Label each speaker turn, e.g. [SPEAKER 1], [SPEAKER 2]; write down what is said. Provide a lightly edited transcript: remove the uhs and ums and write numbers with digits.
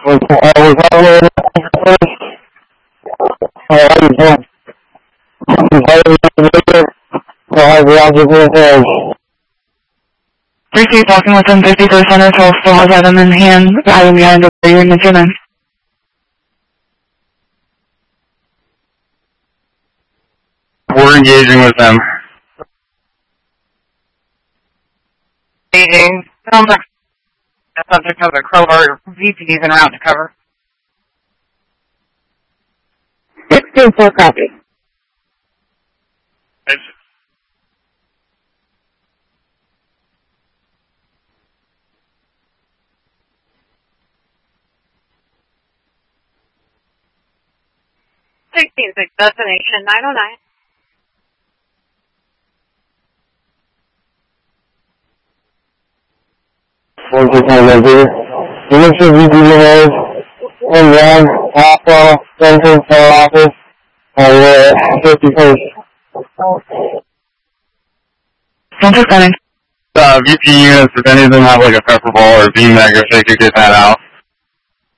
[SPEAKER 1] was all the way first. I was home.
[SPEAKER 2] Appreciate talking with them. 50% or so still has item in hand. Item behind the your instrument.
[SPEAKER 1] We're engaging with them.
[SPEAKER 3] Engaging. Sounds like the subject of a Crowbar VPs en route to cover.
[SPEAKER 4] 624 copy.
[SPEAKER 1] It's
[SPEAKER 4] 16-6 destination 909.
[SPEAKER 1] Initial VPs and then Alpha Center for office. We're at 51st.
[SPEAKER 2] Center coming.
[SPEAKER 1] VP units, if any of them have like a pepper ball or beam mag, if they could get that out.